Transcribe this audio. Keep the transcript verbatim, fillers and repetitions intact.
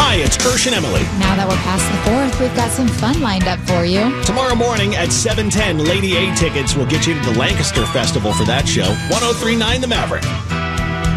Hi, it's Kirsch and Emily. Now that we're past the fourth, we've got some fun lined up for you. Tomorrow morning at seven ten, Lady A tickets will get you to the Lancaster Festival for that show. one oh three point nine The Maverick.